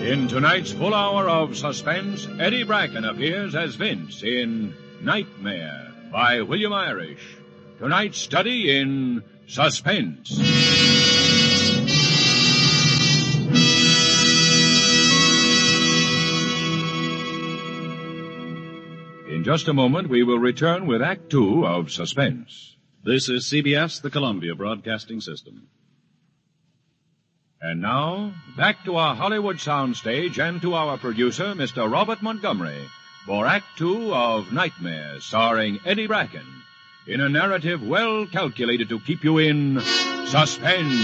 In tonight's full hour of suspense, Eddie Bracken appears as Vince in Nightmare by William Irish. Tonight's study in suspense. In just a moment, we will return with Act Two of Suspense. This is CBS, the Columbia Broadcasting System. And now, back to our Hollywood soundstage and to our producer, Mr. Robert Montgomery, for Act Two of Nightmare, starring Eddie Bracken, in a narrative well calculated to keep you in suspense.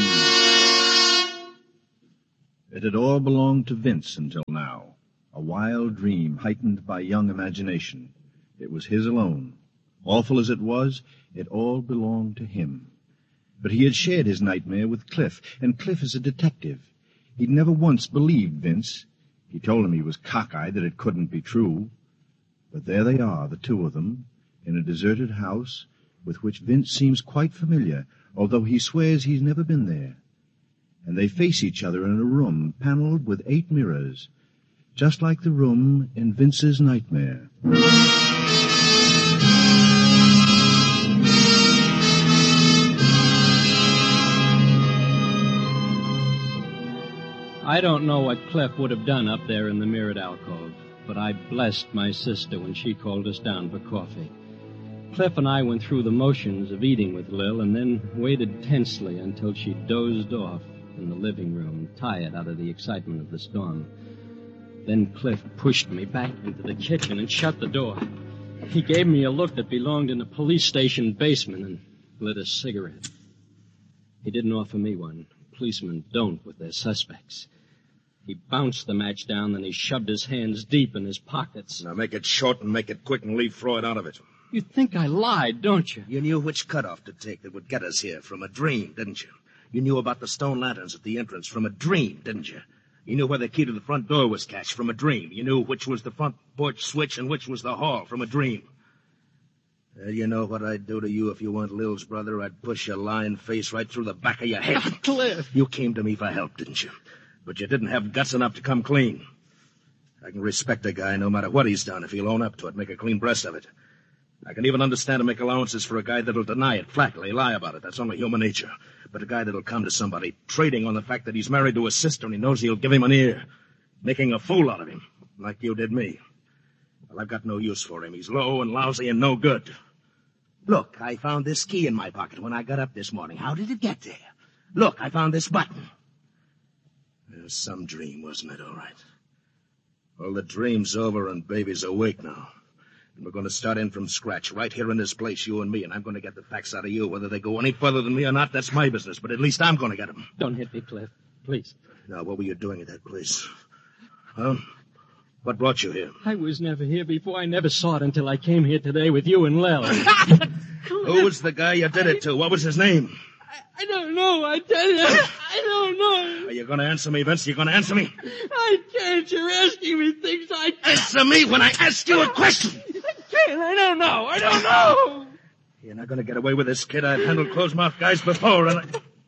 It had all belonged to Vince until now, a wild dream heightened by young imagination. It was his alone. Awful as it was, it all belonged to him. But he had shared his nightmare with Cliff, and Cliff is a detective. He'd never once believed Vince. He told him he was cockeyed, that it couldn't be true. But there they are, the two of them, in a deserted house with which Vince seems quite familiar, although he swears he's never been there. And they face each other in a room paneled with 8 mirrors, just like the room in Vince's nightmare. I don't know what Cliff would have done up there in the mirrored alcove, but I blessed my sister when she called us down for coffee. Cliff and I went through the motions of eating with Lil and then waited tensely until she dozed off in the living room, tired out of the excitement of the storm. Then Cliff pushed me back into the kitchen and shut the door. He gave me a look that belonged in a police station basement and lit a cigarette. He didn't offer me one. Policemen don't with their suspects. He bounced the match down, then he shoved his hands deep in his pockets. Now make it short and make it quick and leave Freud out of it. You think I lied, don't you? You knew which cutoff to take that would get us here from a dream, didn't you? You knew about the stone lanterns at the entrance from a dream, didn't you? You knew where the key to the front door was cached from a dream. You knew which was the front porch switch and which was the hall from a dream. Well, you know what I'd do to you if you weren't Lil's brother? I'd push your lying face right through the back of your head. Cliff! You came to me for help, didn't you? But you didn't have guts enough to come clean. I can respect a guy no matter what he's done if he'll own up to it, make a clean breast of it. I can even understand and make allowances for a guy that'll deny it flatly, lie about it. That's only human nature. But a guy that'll come to somebody trading on the fact that he's married to his sister and he knows he'll give him an ear, making a fool out of him, like you did me. Well, I've got no use for him. He's low and lousy and no good. Look, I found this key in my pocket when I got up this morning. How did it get there? Look, I found this button. It was some dream, wasn't it, all right? Well, the dream's over and baby's awake now. And we're going to start in from scratch, right here in this place, you and me, and I'm going to get the facts out of you. Whether they go any further than me or not, that's my business, but at least I'm going to get them. Don't hit me, Cliff. Please. Now, what were you doing at that place? Huh? What brought you here? I was never here before. I never saw it until I came here today with you and Lil. Who was the guy you did it to? What was his name? I don't know, I tell you. I don't know. Are you going to answer me, Vince? Are you going to answer me? I can't. You're asking me things I can't. Answer me when I ask you a question. I can't. I don't know. I don't know. You're not going to get away with this, kid. I've handled closed-mouth guys before, and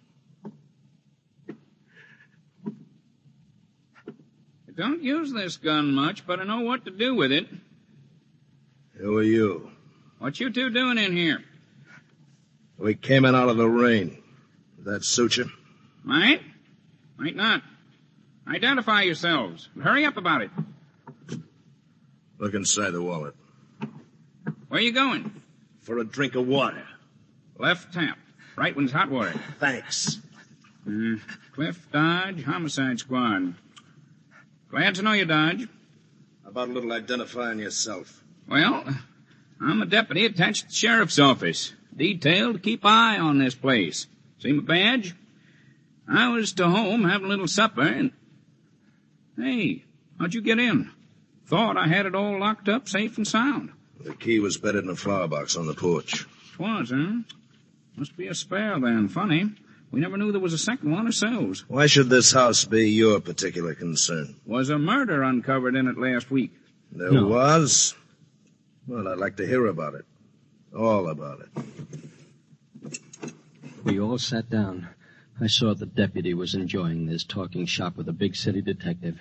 I don't use this gun much, but I know what to do with it. Who are you? What you two doing in here? We came in out of the rain. Does that suit you? Might. Might not. Identify yourselves. Hurry up about it. Look inside the wallet. Where you going? For a drink of water. Left tap. Right one's hot water. Thanks. Cliff Dodge, Homicide Squad. Glad to know you, Dodge. How about a little identifying yourself? Well, I'm a deputy attached to the sheriff's office. Detailed to keep eye on this place. See my badge? I was to home having a little supper and... Hey, how'd you get in? Thought I had it all locked up safe and sound. The key was bedded in a flower box on the porch. Twas, huh? Must be a spare then. Funny. We never knew there was a second one ourselves. Why should this house be your particular concern? Was a murder uncovered in it last week. There was? Well, I'd like to hear about it. All about it. We all sat down. I saw the deputy was enjoying this talking shop with a big city detective.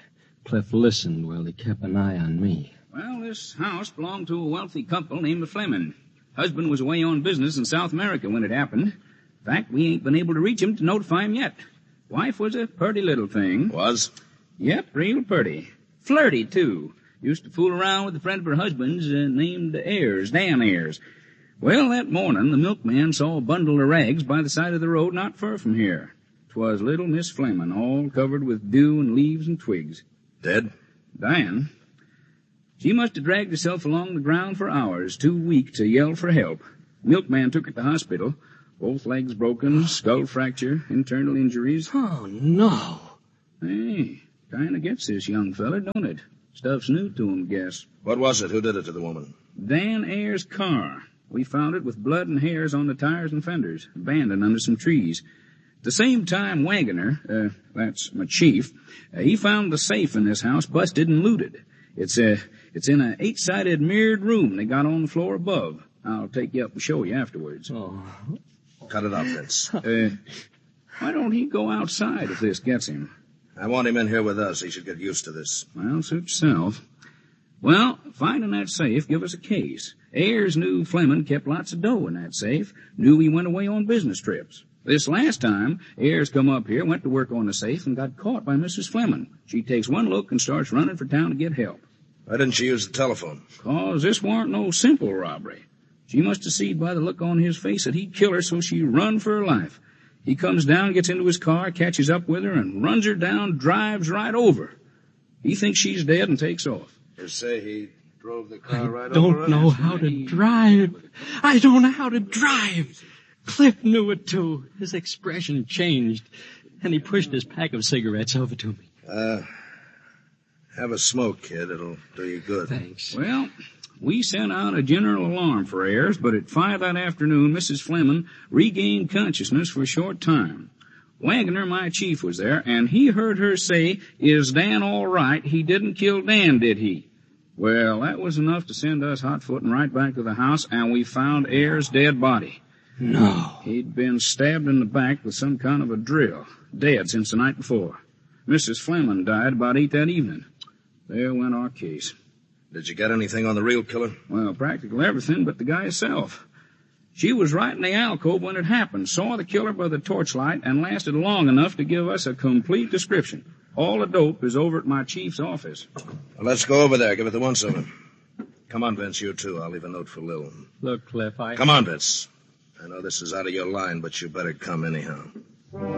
Cliff listened while he kept an eye on me. Well, this house belonged to a wealthy couple named the Fleming. Husband was away on business in South America when it happened. In fact, we ain't been able to reach him to notify him yet. Wife was a purty little thing. Was? Yep, real purty. Flirty, too. Used to fool around with a friend of her husband's named Ayers, Dan Ayers. Well, that morning, the milkman saw a bundle of rags by the side of the road not far from here. 'Twas little Miss Fleming, all covered with dew and leaves and twigs. Dead? Dying. She must have dragged herself along the ground for hours, too weak to yell for help. Milkman took her to the hospital. Both legs broken, skull fracture, internal injuries. Oh, no. Hey, kinda gets this young feller, don't it? Stuff's new to him, guess. What was it? Who did it to the woman? Dan Ayers' car. We found it with blood and hairs on the tires and fenders, abandoned under some trees. At the same time, Wagoner, that's my chief, he found the safe in this house busted and looted. It's in a 8-sided mirrored room they got on the floor above. I'll take you up and show you afterwards. Oh. Cut it off, Vince. Why don't he go outside if this gets him? I want him in here with us. He should get used to this. Well, suit yourself. Well, finding that safe, give us a case. Ayers knew Fleming kept lots of dough in that safe, knew he went away on business trips. This last time, Ayers come up here, went to work on the safe, and got caught by Mrs. Fleming. She takes one look and starts running for town to get help. Why didn't she use the telephone? 'Cause this warn't no simple robbery. She must have seen by the look on his face that he'd kill her, so she run for her life. He comes down, gets into his car, catches up with her, and runs her down, drives right over. He thinks she's dead and takes off. You say he drove the car right over Don't her? know how to drive. I don't know how to drive. Cliff knew it, too. His expression changed, and he pushed his pack of cigarettes over to me. Have a smoke, kid. It'll do you good. Thanks. Well, we sent out a general alarm for Ayers, but at 5 that afternoon, Mrs. Fleming regained consciousness for a short time. Wagoner, my chief, was there, and he heard her say, "Is Dan all right? He didn't kill Dan, did he?" Well, that was enough to send us hot-footing right back to the house, and we found Ayers' dead body. No. He'd been stabbed in the back with some kind of a drill, dead since the night before. Mrs. Fleming died about 8 that evening. There went our case. Did you get anything on the real killer? Well, practically everything but the guy himself. She was right in the alcove when it happened, saw the killer by the torchlight, and lasted long enough to give us a complete description. All the dope is over at my chief's office. Well, let's go over there. Give it the once-over. Come on, Vince, you too. I'll leave a note for Lil. Look, Cliff, Come on, Vince. I know this is out of your line, but you better come anyhow.